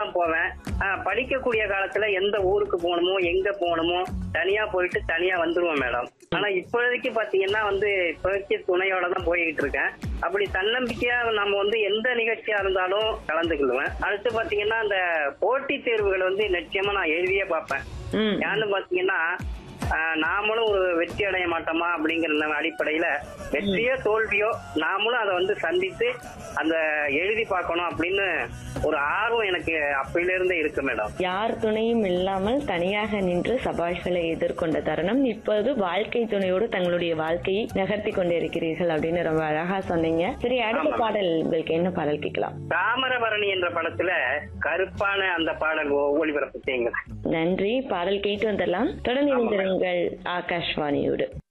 தான் போவேன். படிக்கக்கூடிய காலத்துல எந்த ஊருக்கு போகணுமோ எங்க போகணுமோ தனியா போயிட்டு தனியா வந்துருவோம் மேடம். ஆனா இப்போதைக்கு பாத்தீங்கன்னா இப்போதைக்கு துணையோட தான் போய்கிட்டு இருக்கேன். அப்படி தன்னம்பிக்கையா நம்ம எந்த நிகழ்ச்சியா இருந்தாலும் கலந்துக்குவேன். அடுத்து பாத்தீங்கன்னா அந்த போட்டி தேர்வுகள் நிச்சயமா நான் எழுதியே பார்ப்பேன். ஏன்னு பாத்தீங்கன்னா நாமளும் ஒரு வெற்றி அடைய மாட்டோமா அப்படிங்கிற அடிப்படையில வெற்றியோ தோல்வியோ நாமளும் அதை சந்தித்து அந்த எழுதி பார்க்கணும் அப்படின்னு ஒரு ஆர்வம் எனக்கு அப்பையில இருந்தே இருக்கு மேடம். யார் துணையும் இல்லாமல் தனியாக நின்று சவால்களை எதிர்கொண்ட தருணம், இப்போது வாழ்க்கை துணையோடு தங்களுடைய வாழ்க்கையை நகர்த்தி கொண்டிருக்கிறீர்கள் அப்படின்னு ரொம்ப அழகா சொன்னீங்க. சரி, அடுத்த பாடல் உங்களுக்கு என்ன பாடல் கேட்கலாம்? தாமிரபரணி என்ற படத்துல கருப்பான அந்த பாடல் ஒளிபரப்பு செய்யுங்க. நன்றி. பாடல் கேட்டு வந்துடலாம். தொடர்ந்து இணைந்திருங்கள் ஆகாஷ்வாணியோடு.